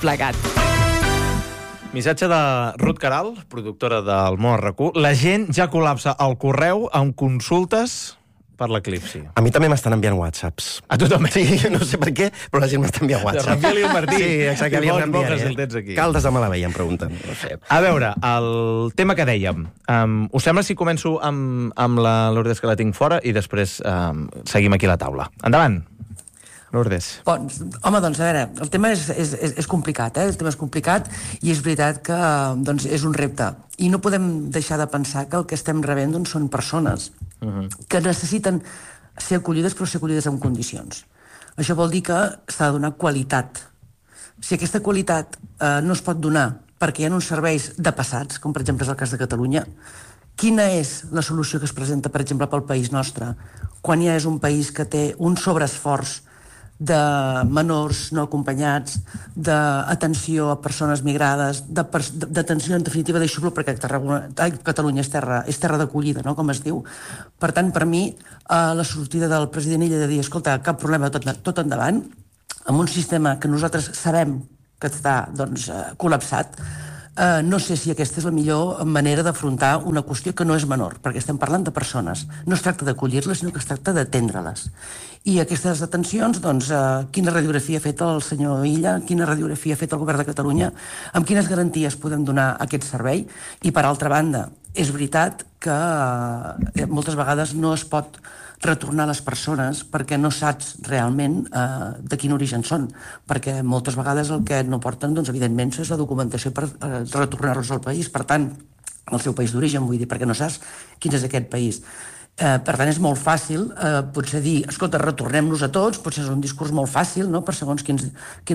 plegat. Missatge de Ruth Caral, productora del Món RQ. La gent ja col·lapsa el correu amb consultes per l'eclipsi. A mi també m'estan enviant whatsapps. A tu també? Sí, no sé per què, però la gent m'està enviant whatsapps. Reenvia-li el Martí. Sí, exacte, li Vols enviaré. poques el tens aquí. Caldes de Malavella, em pregunten. No sé. A veure, el tema que dèiem. Us sembla si començo amb la Lourdes, que la tinc fora, i després seguim aquí a la taula. Endavant, Lourdes. Home, doncs, a veure, el tema és complicat, El tema és complicat i és veritat que doncs, és un repte. I no podem deixar de pensar que el que estem rebent doncs, són persones que necessiten ser acollides, però ser acollides en condicions. Això vol dir que s'ha de donar qualitat. Si aquesta qualitat no es pot donar perquè hi ha uns serveis depassats, com per exemple és el cas de Catalunya, quina és la solució que es presenta, per exemple, pel país nostre, quan ja és un país que té un sobreesforç de menors no acompanyats, d'atenció a persones migrades, d'atenció, en definitiva, d'aixoplo, perquè Catalunya és terra d'acollida, no?, com es diu. Per tant, per mi, la sortida del president Illa de dir, escolta, cap problema, tot endavant, amb un sistema que nosaltres sabem que està doncs, col·lapsat, no sé si aquesta és la millor manera d'afrontar una qüestió que no és menor, perquè estem parlant de persones. No es tracta d'acollir-les, sinó que es tracta d'atendre-les. I aquestes atencions, doncs, quina radiografia ha fet el senyor Illa, quina radiografia ha fet el govern de Catalunya, amb quines garanties podem donar aquest servei? I, per altra banda, és veritat que moltes vegades no es pot retornar les persones perquè no saps realment de quin origen són, perquè moltes vegades el que no porten, doncs, evidentment, és la documentació per retornar-los al país, per tant, al seu país d'origen, vull dir, perquè no saps quin és aquest país. Per tant, és molt fàcil potser dir, escolta, retornem-los a tots, potser és un discurs molt fàcil, no?, per segons quins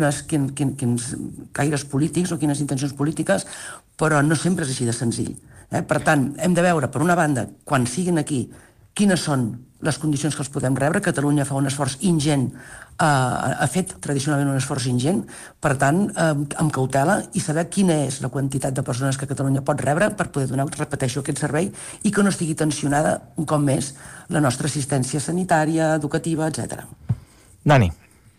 caires polítics o quines intencions polítiques, però no sempre és així de senzill. Per tant, hem de veure, per una banda, quan siguin aquí, quines són les condicions que els podem rebre. Catalunya fa un esforç ingent, ha fet tradicionalment un esforç ingent, per tant, amb cautela, i saber quina és la quantitat de persones que Catalunya pot rebre per poder donar, repeteixo, aquest servei, i que no estigui tensionada, un cop més, la nostra assistència sanitària, educativa, etc. Dani.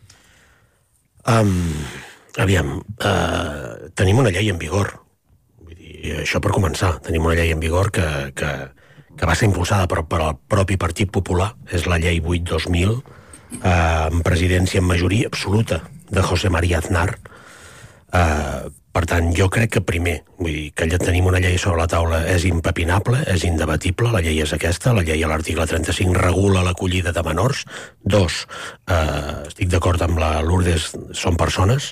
Aviam, tenim una llei en vigor. Vull dir, això per començar. Tenim una llei en vigor que va ser impulsada per el propi Partit Popular, és la llei 8-2000, amb presidència en majoria absoluta de José María Aznar. Per tant, jo crec que primer, vull dir, que ja tenim una llei sobre la taula és impepinable, és indebatible, la llei és aquesta, la llei a l'article 35 regula l'acollida de menors. 2, estic d'acord amb la Lourdes, són persones.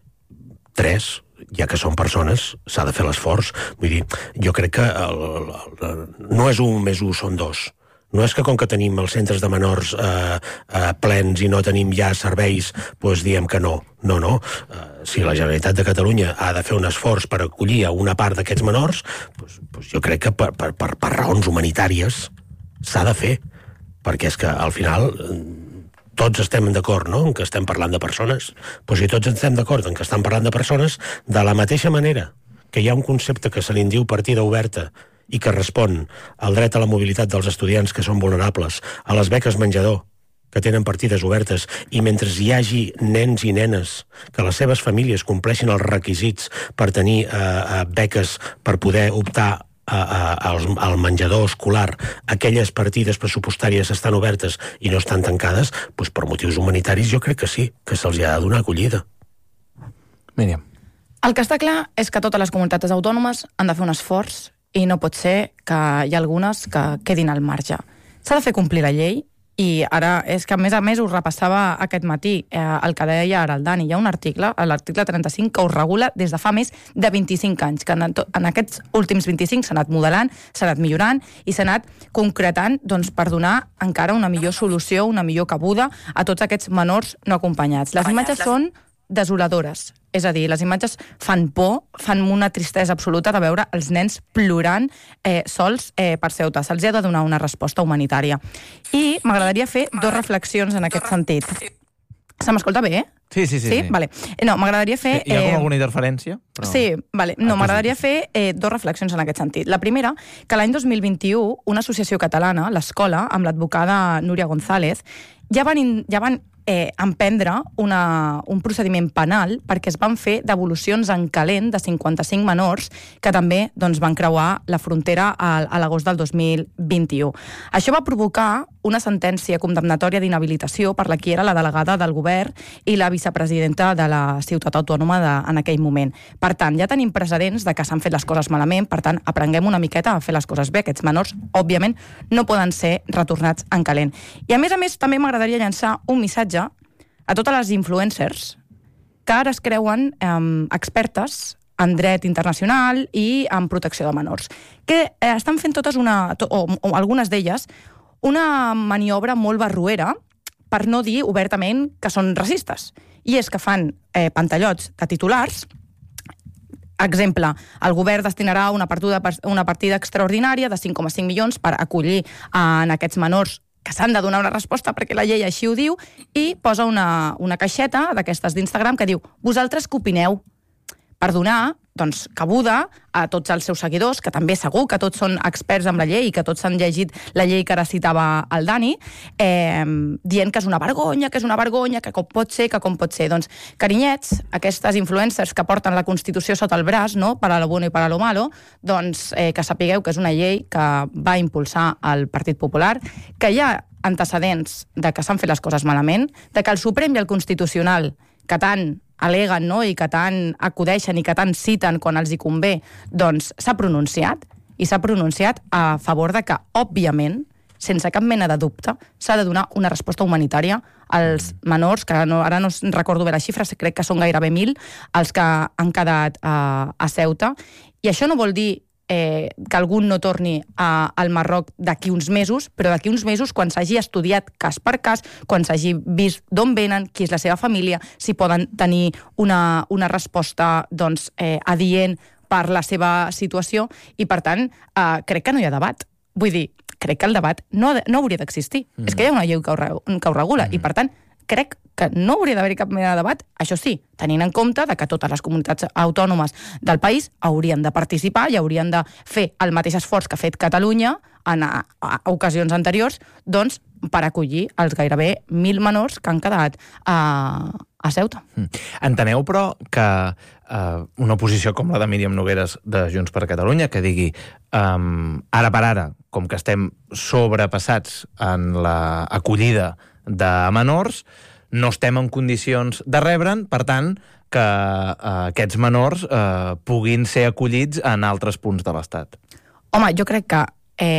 3, ja que són persones, s'ha de fer l'esforç. Vull dir, jo crec que no és 1 més 1, són 2. No és que com que tenim els centres de menors plens i no tenim ja serveis, doncs diem que no. No. Si la Generalitat de Catalunya ha de fer un esforç per acollir a una part d'aquests menors, doncs jo crec que per raons humanitàries s'ha de fer. Perquè és que al final tots estem d'acord, no?, en que estem parlant de persones. Però si tots estem d'acord en que estem parlant de persones, de la mateixa manera que hi ha un concepte que se li diu partida oberta i que respon al dret a la mobilitat dels estudiants que són vulnerables, a les beques menjador, que tenen partides obertes, i mentre hi hagi nens i nenes que les seves famílies compleixin els requisits per tenir beques per poder optar al menjador escolar, aquelles partides pressupostàries estan obertes i no estan tancades, doncs per motius humanitaris jo crec que sí, que se'ls ha de donar acollida. Míriam. El que està clar és que totes les comunitats autònomes han de fer un esforç i no pot ser que hi ha algunes que quedin al marge. S'ha de fer complir la llei, i ara és que a més ho repassava aquest matí, el que deia ara el Dani. Hi ha un article, l'article 35, que ho regula des de fa més de 25 anys, que en aquests últims 25 s'ha anat modelant, s'ha anat millorant i s'ha anat concretant, doncs, per donar encara una millor solució, una millor cabuda a tots aquests menors no acompanyats. Les imatges són desoladores. És a dir, les imatges fan por, fan una tristesa absoluta de veure els nens plorant sols per Ceuta. Se'ls ha de donar una resposta humanitària. I m'agradaria fer 2 reflexions en aquest sentit. Se m'escolta bé, Sí? Vale. No, m'agradaria fer... Hi ha com alguna interferència? Però... Sí, vale. No, m'agradaria fer 2 reflexions en aquest sentit. La primera, que l'any 2021 una associació catalana, l'Escola, amb l'advocada Núria González, ja van emprendre un procediment penal perquè es van fer devolucions en calent de 55 menors que també van creuar la frontera a l'agost del 2021. Això va provocar una sentència condemnatòria d'inhabilitació per la qui era la delegada del govern i la vicepresidenta de la ciutat autònoma en aquell moment. Per tant, ja tenim precedents de que s'han fet les coses malament, per tant, aprenguem una miqueta a fer les coses bé. Aquests menors, òbviament, no poden ser retornats en calent. I a més, també m'agradaria llançar un missatge a totes les influencers que ara es creuen expertes en dret internacional i en protecció de menors, que estan fent totes o algunes d'elles una maniobra molt barroera, per no dir obertament que són racistes. I és que fan pantallots de titulars. Exemple, el govern destinarà una partida extraordinària de 5,5 milions per acollir en aquests menors que s'han de donar una resposta perquè la llei així ho diu, i posa una caixeta d'aquestes d'Instagram que diu: vosaltres què opineu? Per donar cabuda a tots els seus seguidors, que també segur que tots són experts en la llei i que tots han llegit la llei que ara citava el Dani, dient que és una vergonya, que com pot ser, Doncs, carinyets, aquestes influencers que porten la Constitució sota el braç, no? Para lo bueno i para lo malo, que sapigueu que és una llei que va impulsar el Partit Popular, que hi ha antecedents de que s'han fet les coses malament, de que el Suprem i el Constitucional, que tant aleguen, no?, i que tant acudeixen i que tant citen quan els hi convé, s'ha pronunciat, i s'ha pronunciat a favor de que, òbviament, sense cap mena de dubte, s'ha de donar una resposta humanitària als menors, que ara no recordo bé les xifres, crec que són gairebé 1.000, els que han quedat a Ceuta. I això no vol dir que algú no torni al Marroc d'aquí uns mesos, però d'aquí uns mesos, quan s'hagi estudiat cas per cas, quan s'hagi vist d'on venen, qui és la seva família, si poden tenir una resposta adient per la seva situació, i per tant, crec que no hi ha debat. Vull dir, crec que el debat no hauria d'existir. És que hi ha una llei que ho regula, i per tant, crec que no hauria d'haver-hi cap mena de debat, això sí, tenint en compte que totes les comunitats autònomes del país haurien de participar i haurien de fer el mateix esforç que ha fet Catalunya en ocasions anteriors, per acollir els gairebé 1.000 menors que han quedat a Ceuta. Enteneu, però, que una posició com la de Míriam Nogueres de Junts per Catalunya, que digui ara per ara, com que estem sobrepassats en l'acollida de menors, no estem en condicions de rebre'n, per tant, que aquests menors puguin ser acollits en altres punts de l'Estat. Home, jo crec que,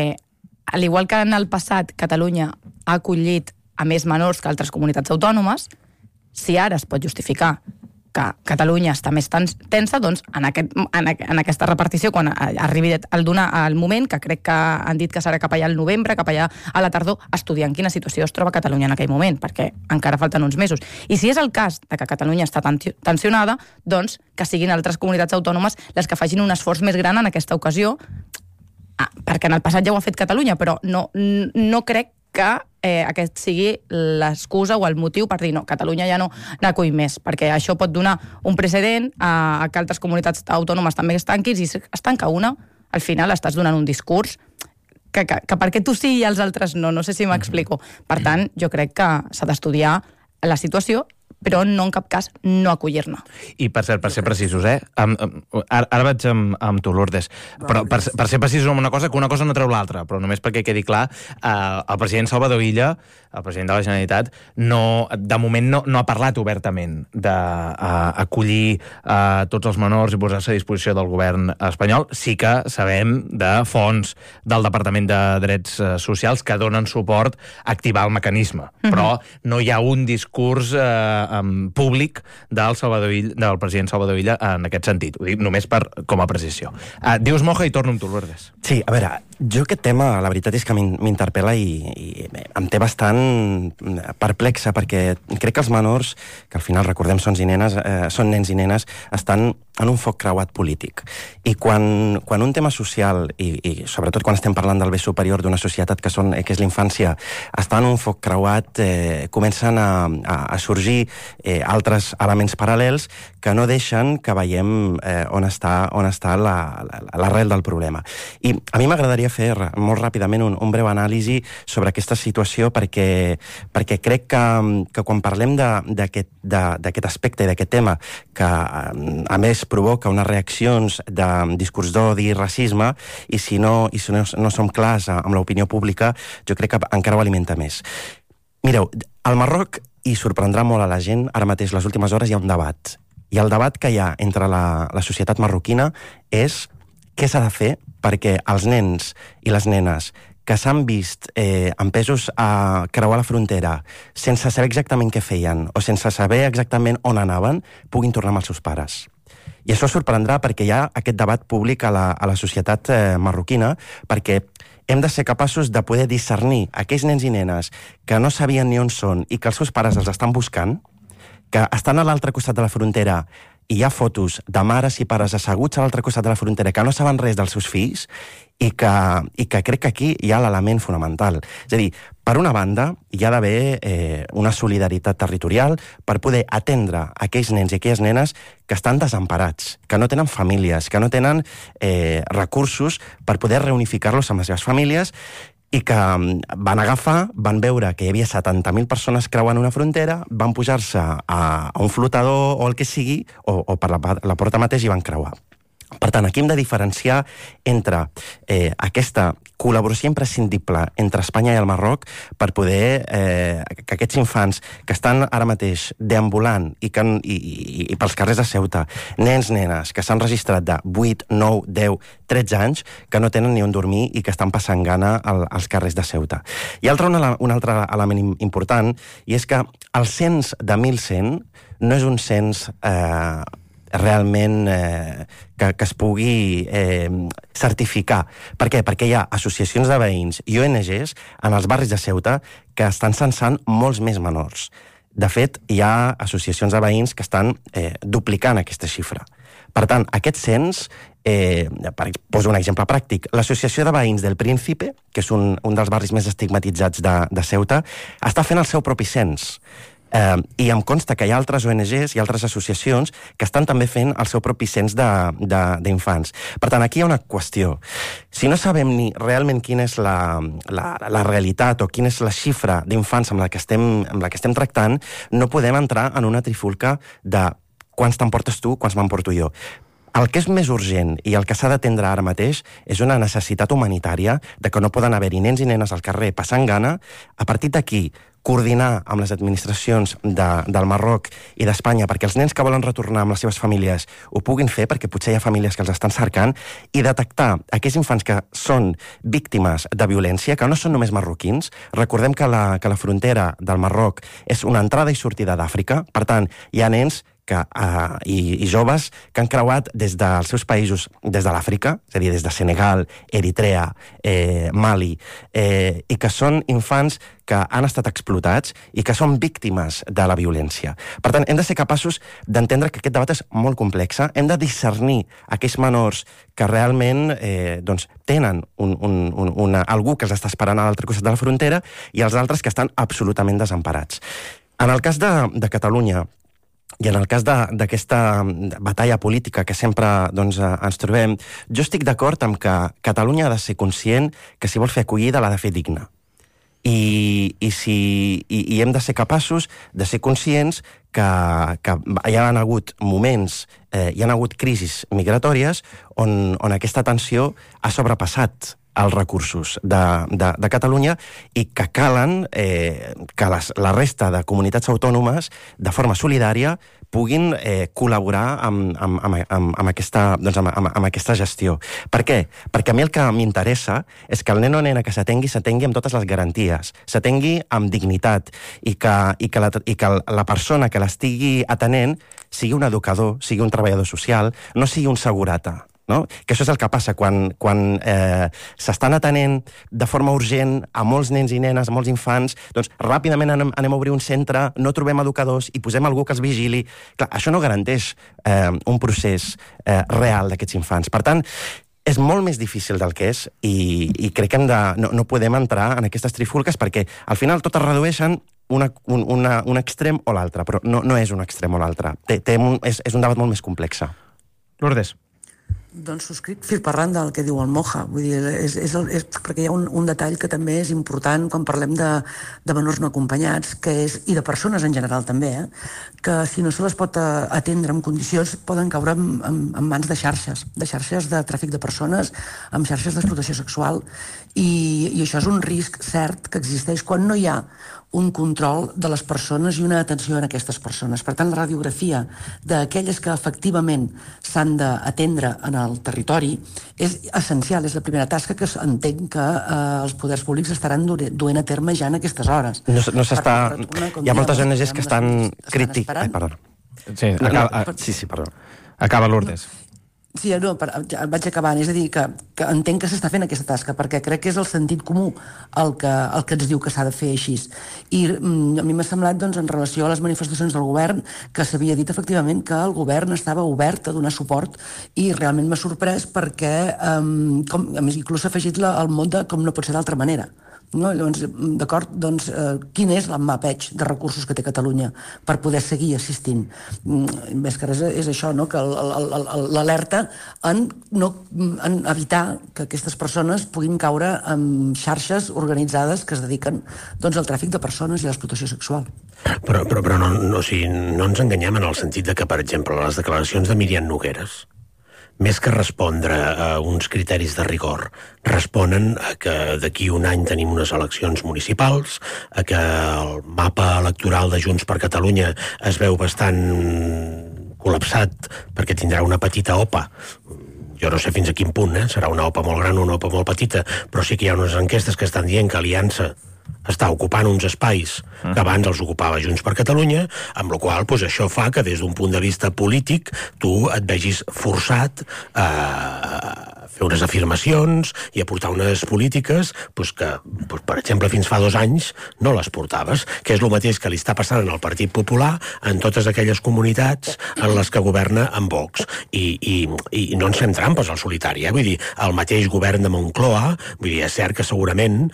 al igual que en el passat Catalunya ha acollit a més menors que altres comunitats autònomes, si ara es pot justificar que Catalunya està més tensa, en aquesta repartició, quan arribi el moment, que crec que han dit que serà cap allà al novembre, cap allà a la tardor, estudiar en quina situació es troba Catalunya en aquell moment, perquè encara falten uns mesos. I si és el cas de que Catalunya està tensionada, que siguin altres comunitats autònomes les que facin un esforç més gran en aquesta ocasió, perquè en el passat ja ho ha fet Catalunya, però no crec que aquest sigui l'excusa o el motiu per dir no, Catalunya ja no n'acull més, perquè això pot donar un precedent a que altres comunitats autònomes també es tanquin, i si es tanca una, al final estàs donant un discurs que perquè tu sí i els altres no sé si m'explico. Per tant, jo crec que s'ha d'estudiar la situació, però no en cap cas no acollir-ne. I per ser precisos, ara vaig amb tu, Lourdes, però per ser precisos en una cosa, que una cosa no treu l'altra, però només perquè quedi clar, el president Salvador Illa, el president de la Generalitat, de moment no ha parlat obertament d'acollir tots els menors i posar-se a disposició del govern espanyol. Sí que sabem de fonts del Departament de Drets Socials que donen suport a activar el mecanisme, però no hi ha un discurs públic del president Salvador Illa en aquest sentit. Ho dic només com a precisió. Dius Moja i torno amb tu, Lourdes. Sí, a veure, jo aquest tema, la veritat és que m'interpel·la i em té bastant perplexa, perquè crec que els menors, que al final recordem són nens i nenes, estan en un foc creuat polític. I quan un tema social, i sobretot quan estem parlant del bé superior d'una societat que és la infància, està en un foc creuat, comencen a sorgir altres elements paral·lels que no deixen que veiem on està l'arrel del problema. I a mi m'agradaria fer molt ràpidament un breu anàlisi sobre aquesta situació perquè crec que quan parlem d'aquest aspecte, d'aquest tema, que a més provoca unes reaccions de discurs d'odi i racisme, i si no som clars amb l'opinió pública, jo crec que encara ho alimenta més. Mireu, al Marroc, i sorprendrà molt a la gent, ara mateix, les últimes hores, hi ha un debat. I el debat que hi ha entre la societat marroquina és què s'ha de fer perquè els nens i les nenes que s'han vist empesos a creuar la frontera sense saber exactament què feien o sense saber exactament on anaven, puguin tornar amb els seus pares. I això sorprendrà perquè hi ha aquest debat públic a la societat marroquina, perquè hem de ser capaços de poder discernir aquells nens i nenes que no sabien ni on són i que els seus pares els estan buscant, que estan a l'altre costat de la frontera i hi ha fotos de mares i pares asseguts a l'altre costat de la frontera que no saben res dels seus fills i que crec que aquí hi ha l'element fonamental. És a dir, per una banda, hi ha d'haver una solidaritat territorial per poder atendre aquells nens i aquelles nenes que estan desemparats, que no tenen famílies, que no tenen recursos per poder reunificar-los amb les seves famílies i que van veure que hi havia 70.000 persones creuant una frontera, van pujar-se a un flotador o el que sigui, o per la porta mateix i van creuar. Per tant, aquí hem de diferenciar entre aquesta col·laboració imprescindible entre Espanya i el Marroc per poder que aquests infants que estan ara mateix deambulant i pels carrers de Ceuta, nens, nenes, que s'han registrat de 8, 9, 10, 13 anys, que no tenen ni on dormir i que estan passant gana als carrers de Ceuta. Hi ha un altre element important, i és que el cens de 1.100 no és un cens realment que es pugui certificar. Per què? Perquè hi ha associacions de veïns i ONGs en els barris de Ceuta que estan censant molts més menors. De fet, hi ha associacions de veïns que estan duplicant aquesta xifra. Per tant, aquest cens, poso un exemple pràctic, l'Associació de Veïns del Príncipe, que és un dels barris més estigmatitzats de Ceuta, està fent el seu propi cens. I em consta que hi ha altres ONGs i altres associacions que estan també fent el seu propi cens d'infants. Per tant, aquí hi ha una qüestió. Si no sabem ni realment quina és la realitat o quina és la xifra d'infants amb la que estem tractant, no podem entrar en una trifulca de quants t'emportes tu, quants m'emporto jo. El que és més urgent i el que s'ha d'atendre ara mateix és una necessitat humanitària de que no poden haver-hi nens i nenes al carrer passant gana. A partir d'aquí, coordinar amb les administracions del Marroc i d'Espanya perquè els nens que volen retornar amb les seves famílies ho puguin fer, perquè potser hi ha famílies que els estan cercant, i detectar aquells infants que són víctimes de violència, que no són només marroquins. Recordem que la frontera del Marroc és una entrada i sortida d'Àfrica, per tant, hi ha nens i joves que han creuat des dels seus països, des de l'Àfrica, és a dir, des de Senegal, Eritrea, Mali, i que són infants que han estat explotats i que són víctimes de la violència. Per tant, hem de ser capaços d'entendre que aquest debat és molt complex. Hem de discernir aquells menors que realment tenen algú que els està esperant a l'altre costat de la frontera i els altres que estan absolutament desemparats. En el cas de Catalunya, i en el cas d'aquesta batalla política que sempre ens trobem, jo estic d'acord amb que Catalunya ha de ser conscient que si vol fer acollida l'ha de fer digna. I hem de ser capaços de ser conscients que hi ha hagut moments, hi ha hagut crisis migratòries on aquesta tensió ha sobrepassat els recursos de Catalunya i que calen que la resta de comunitats autònomes, de forma solidària, puguin col·laborar amb aquesta gestió. Per què? Perquè a mi el que m'interessa és que el nen o nena que s'atengui amb totes les garanties, s'atengui amb dignitat i que la persona que l'estigui atenent sigui un educador, sigui un treballador social, no sigui un segurata. No? Que això és el que passa quan s'estan atenent de forma urgent a molts nens i nenes, a molts infants, doncs ràpidament anem a obrir un centre, no trobem educadors i posem algú que els vigili. Clar, això no garanteix un procés real d'aquests infants. Per tant, és molt més difícil del que és i crec que no podem entrar en aquestes trifulques perquè al final tot es redueixen un extrem o l'altre, però no és un extrem o l'altre. És un debat molt més complex. Lourdes. Doncs subscric fil per randa el que diu el Moja. Vull dir, perquè hi ha un detall que també és important quan parlem de menors no acompanyats, i de persones en general també, que si no se les pot atendre en condicions poden caure en mans de xarxes de tràfic de persones, amb xarxes d'explotació sexual, i això és un risc cert que existeix quan no hi ha un control de les persones i una atenció a aquestes persones. Per tant, la radiografia d'aquelles que efectivament s'han d'atendre en el territori és essencial, és la primera tasca que entenc que els poders públics estaran duent a terme ja en aquestes hores. No s'està... Hi ha moltes ONGs que estan crítiques... Perdona. Sí, perdó. Acaba Lourdes. Sí, no, vaig acabant. És a dir, que entenc que s'està fent aquesta tasca, perquè crec que és el sentit comú el que ens diu que s'ha de fer així. I a mi m'ha semblat, doncs, en relació a les manifestacions del govern, que s'havia dit efectivament que el govern estava obert a donar suport, i realment m'ha sorprès perquè, a més, inclús s'ha afegit el mot de com no pot ser d'altra manera. No? Llavors, d'acord, doncs, quin és l'emmapeig de recursos que té Catalunya per poder seguir assistint? Més que res és això, no? Que l'alerta en evitar que aquestes persones puguin caure en xarxes organitzades que es dediquen, doncs, al tràfic de persones i a l'explotació sexual. Però no ens enganyem en el sentit de que, per exemple, les declaracions de Míriam Nogueres, més que respondre a uns criteris de rigor, responen a que d'aquí un any tenim unes eleccions municipals, a que el mapa electoral de Junts per Catalunya es veu bastant col·lapsat perquè tindrà una petita OPA. Jo no sé fins a quin punt, serà una OPA molt gran o una OPA molt petita, però sí que hi ha unes enquestes que estan dient que Aliança està ocupant uns espais que abans els ocupava Junts per Catalunya, amb la qual cosa això fa que des d'un punt de vista polític tu et vegis forçat a fer unes afirmacions i a portar unes polítiques que, per exemple, fins fa 2 anys no les portaves, que és el mateix que li està passant al Partit Popular en totes aquelles comunitats en les que governa amb Vox. I no ens fem trampes al solitari, vull dir, el mateix govern de Moncloa, vull dir, és cert que segurament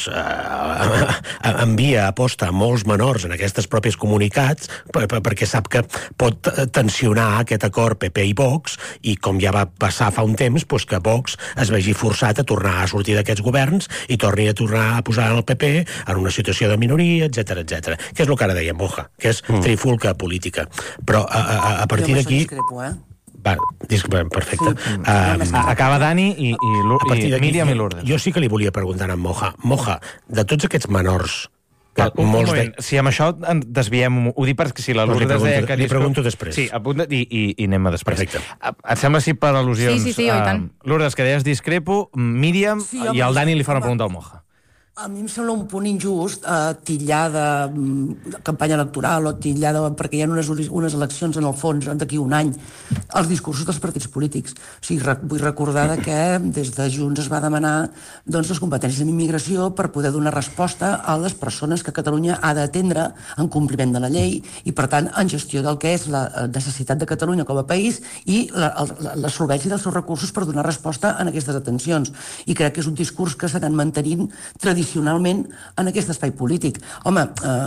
envia aposta a molts menors en aquestes pròpies comunitats perquè sap que pot tensionar aquest acord PP i Vox, i com ja va passar fa un temps, que Vox es vegi forçat a tornar a sortir d'aquests governs i torni a tornar a posar el PP en una situació de minoria, etc etc. Que és el que ara deia Moja, que és trifulca política. Però a partir d'aquí... Perfecte. Acaba Dani i Míriam i Lourdes. Jo sí que li volia preguntar a Moja. Moja, de tots aquests menors... Un moment, si amb això desviem, ho dic perquè si la Lourdes deia que... Li pregunto després. Sí, apunta i anem a després. Perfecte. Et sembla si per al·lusions... Sí, i tant. Lourdes, que deies discrepo, Míriam i el Dani li fa una pregunta al Moja. A mi em sembla un punt injust titllar de campanya electoral o titllar perquè hi ha unes eleccions en el fons d'aquí un any els discursos dels partits polítics. O sigui, vull recordar que des de Junts es va demanar les competències en immigració per poder donar resposta a les persones que Catalunya ha d'atendre en compliment de la llei i, per tant, en gestió del que és la necessitat de Catalunya com a país i la solvència dels seus recursos per donar resposta a aquestes atencions. I crec que és un discurs que s'ha anat mantenint tradicionalment en aquest espai polític. Home,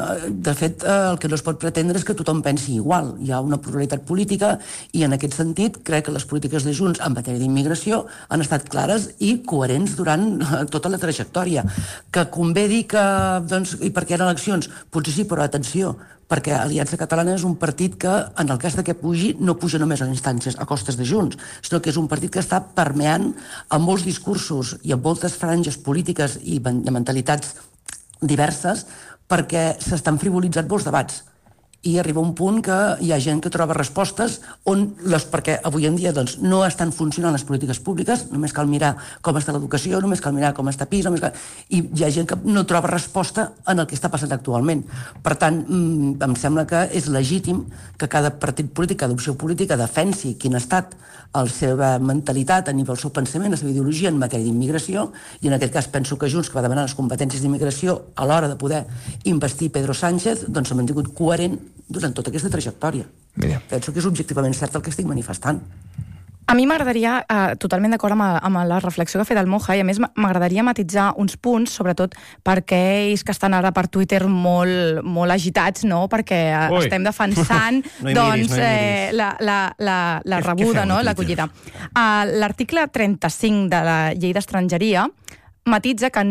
de fet, el que no es pot pretendre és que tothom pensi igual. Hi ha una pluralitat política i, en aquest sentit, crec que les polítiques de Junts en matèria d'immigració han estat clares i coherents durant tota la trajectòria. Que convé dir que, i perquè hi ha eleccions, potser sí, però atenció, perquè Aliança Catalana és un partit que, en el cas de que pugi, no puja només a instàncies a costes de Junts, sinó que és un partit que està permeant amb molts discursos i amb moltes franges polítiques i de mentalitats diverses perquè s'estan frivolitzant molts debats. I arriba un punt que hi ha gent que troba respostes perquè avui en dia no estan funcionant les polítiques públiques, només cal mirar com està l'educació, només cal mirar com està PIS, i hi ha gent que no troba resposta en el que està passant actualment. Per tant, em sembla que és legítim que cada partit polític, cada opció política defensi quina ha estat la seva mentalitat a nivell del seu pensament, la seva ideologia en matèria d'immigració, i en aquest cas penso que Junts, que va demanar les competències d'immigració a l'hora de poder investir Pedro Sánchez, s'ha mantingut coherent durant tota aquesta trajectòria. Penso que és objectivament cert el que estic manifestant. A mi m'agradaria, totalment d'acord amb la reflexió que ha fet el Moja, i a més m'agradaria matitzar uns punts, sobretot perquè ells que estan ara per Twitter molt agitats, no? Perquè estem defensant la rebuda, no? L'acollida. L'article 35 de la llei d'estrangeria matitza que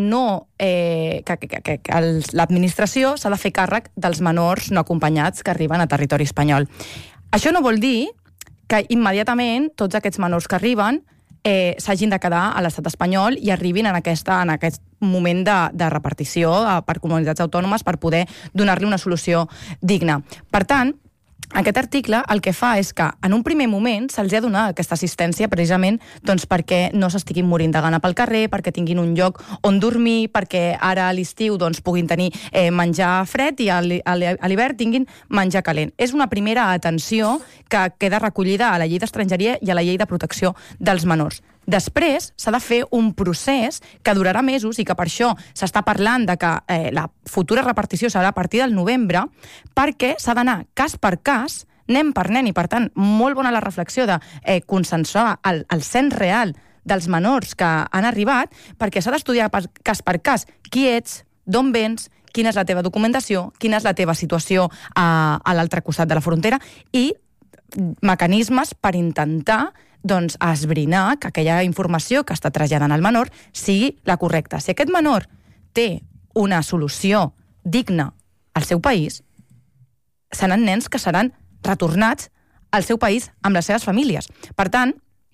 l'administració s'ha de fer càrrec dels menors no acompanyats que arriben a territori espanyol. Això no vol dir que immediatament tots aquests menors que arriben s'hagin de quedar a l'estat espanyol i arribin en aquest moment de repartició per comunitats autònomes per poder donar-li una solució digna. Per tant, aquest article el que fa és que en un primer moment se'ls ha donat aquesta assistència precisament doncs, perquè no s'estiguin morint de gana pel carrer, perquè tinguin un lloc on dormir, perquè ara a l'estiu doncs, puguin tenir menjar fred i a l'hivern tinguin menjar calent. És una primera atenció que queda recollida a la llei d'estrangeria i a la llei de protecció dels menors. Després s'ha de fer un procés que durarà mesos i que per això s'està parlant de que la futura repartició serà a partir del novembre, perquè s'ha d'anar cas per cas, nen per nen, i per tant molt bona la reflexió de consensuar el cens real dels menors que han arribat, perquè s'ha d'estudiar cas per cas qui ets, d'on vens, quina és la teva documentació, quina és la teva situació a l'altre costat de la frontera i mecanismes per intentar doncs, esbrinar que aquella informació que està traslladant al menor sigui la correcta. Si aquest menor té una solució digna al seu país, seran nens que seran retornats al seu país amb les seves famílies. Per tant,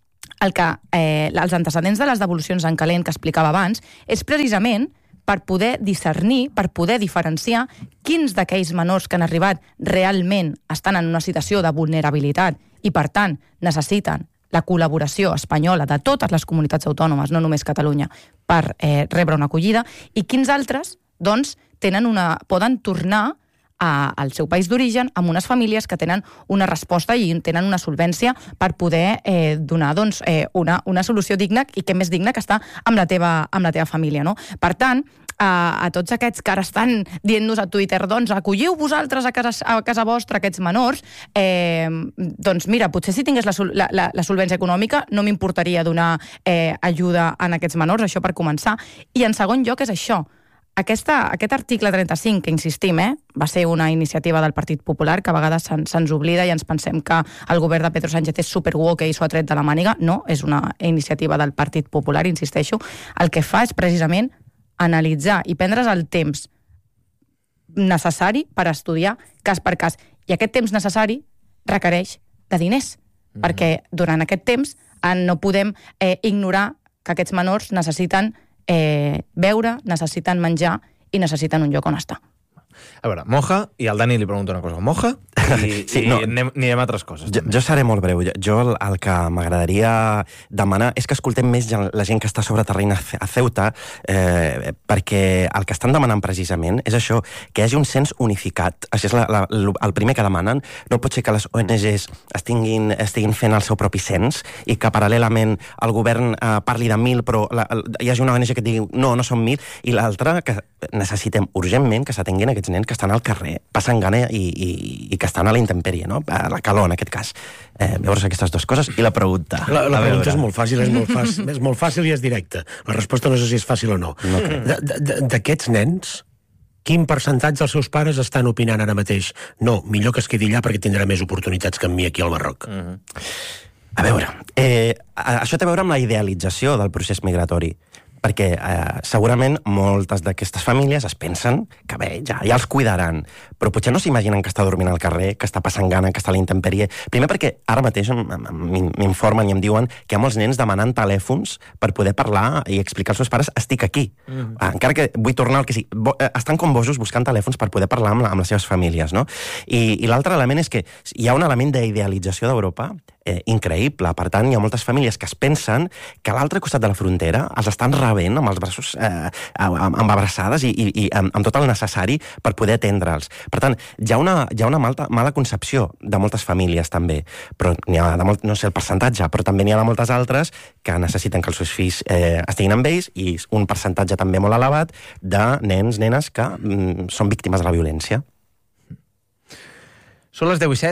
els antecedents de les devolucions en calent que explicava abans és precisament per poder discernir, per poder diferenciar quins d'aquells menors que han arribat realment estan en una situació de vulnerabilitat i, per tant, necessiten la col·laboració espanyola de totes les comunitats autònomes, no només Catalunya, per rebre una acollida, i quins altres doncs, poden tornar al seu país d'origen amb unes famílies que tenen una resposta i tenen una solvència per poder donar doncs, una solució digna, i què més digna que estar amb la teva família. No? Per tant, a tots aquests que ara estan dient-nos a Twitter, doncs acolliu vosaltres a casa vostra aquests menors, doncs mira, potser si tingués la solvència econòmica no m'importaria donar ajuda a aquests menors, això per començar. I en segon lloc és això, aquest article 35, que insistim, va ser una iniciativa del Partit Popular, que a vegades se'ns oblida i ens pensem que el govern de Pedro Sánchez és superwoke i s'ho ha tret de la màniga. No, és una iniciativa del Partit Popular, insisteixo. El que fa és precisament analitzar i prendre's el temps necessari per estudiar cas per cas. I aquest temps necessari requereix de diners, perquè durant aquest temps no podem ignorar que aquests menors necessiten beure, necessiten menjar i necessiten un lloc on estar. A veure, Moja, i al Dani li pregunto una cosa. Moja, i anirem a altres coses. Jo seré molt breu. Jo el que m'agradaria demanar és que escoltem més la gent que està sobre terreny a Ceuta, perquè el que estan demanant precisament és això, que hi hagi un cens unificat. Això és el primer que demanen. No pot ser que les ONGs estiguin fent el seu propi cens i que paral·lelament el govern parli de 1.000, però hi hagi una ONG que digui no són 1.000, i l'altra que necessitem urgentment que s'atenguin aquests nens que estan al carrer, passen gana i que estan a la intempèrie, no? A la calor, en aquest cas. Veure aquestes dues coses. I la pregunta? La pregunta és molt fàcil, és molt fàcil i és directa. La resposta no sé si és fàcil o no. D'aquests nens, quin percentatge dels seus pares estan opinant ara mateix? No, millor que es quedi allà perquè tindrà més oportunitats que amb mi aquí al Marroc. A veure, això té a veure amb la idealització del procés migratori, perquè segurament moltes d'aquestes famílies es pensen que bé, ja els cuidaran, però potser no s'imaginen que està dormint al carrer, que està passant gana, que està a la intempèrie. Primer perquè ara mateix m'informen i em diuen que hi ha molts nens demanant telèfons per poder parlar i explicar als seus pares estic aquí. Encara que vull tornar al que sí. Estan com bojos buscant telèfons per poder parlar amb les seves famílies, no? I l'altre element és que hi ha un element d'idealització d'Europa increïble. Per tant, hi ha moltes famílies que es pensen que a l'altre costat de la frontera els estan rebent amb els braços amb abraçades i amb tot el necessari per poder atendre'ls. Per tant, hi ha una mala concepció de moltes famílies també, però n'hi ha no sé el percentatge, però també n'hi ha de moltes altres que necessiten que els seus fills estiguin amb ells, i un percentatge també molt elevat de nens, nenes que són víctimes de la violència. Són les 10:07.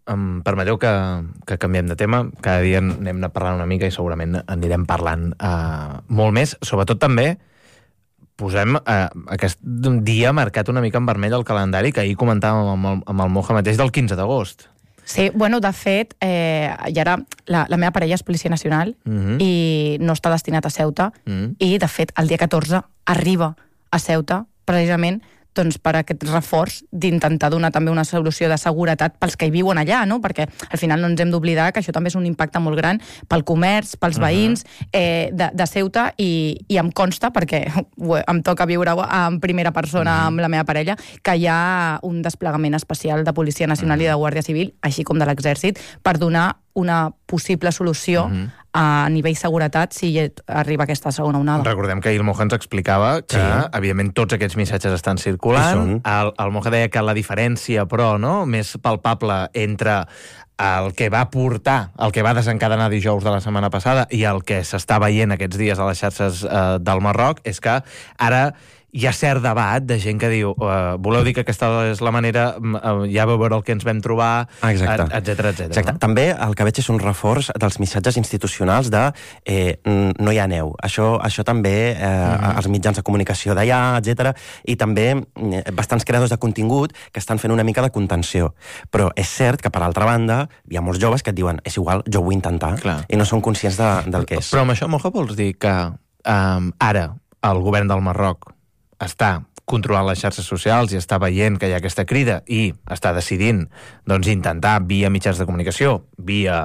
permeteu que canviem de tema. Cada dia anem parlant una mica i segurament anirem parlant molt més. Sobretot també posem aquest dia marcat una mica en vermell al calendari, que ahir comentàvem amb el Moja mateix, del 15 d'agost. Sí, bueno, de fet, i ara la meva parella és Policia Nacional i no està destinat a Ceuta, i de fet el dia 14 arriba a Ceuta precisament doncs, per aquest reforç d'intentar donar també una solució de seguretat pels que hi viuen allà, no? Perquè al final no ens hem d'oblidar que això també és un impacte molt gran pel comerç, pels veïns de Ceuta, i em consta, perquè em toca viure en primera persona amb la meva parella, que hi ha un desplegament especial de Policia Nacional i de Guàrdia Civil, així com de l'Exèrcit, per donar una possible solució a nivell seguretat si arriba aquesta segona onada. Recordem que ahir el Moja ens explicava que, evidentment, tots aquests missatges estan circulant. El Moja deia que la diferència, però, no, més palpable entre el que va portar, el que va desencadenar dijous de la setmana passada i el que s'està veient aquests dies a les xarxes del Marroc és que ara hi ha cert debat de gent que diu voleu dir que aquesta és la manera, ja vau veure el que ens vam trobar, etcètera. Exacte. També el que veig és un reforç dels missatges institucionals de no hi ha neu. Això també, els mitjans de comunicació d'allà, etcètera, i també bastants creadors de contingut que estan fent una mica de contenció. Però és cert que, per altra banda, hi ha molts joves que et diuen és igual, jo ho vull intentar, i no són conscients del que és. Però amb això, Moja, vols dir que ara el govern del Marroc està controlant les xarxes socials i està veient que hi ha aquesta crida i està decidint doncs, intentar, via mitjans de comunicació, via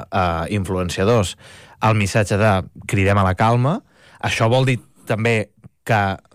influenciadors, el missatge de cridem a la calma? Això vol dir també que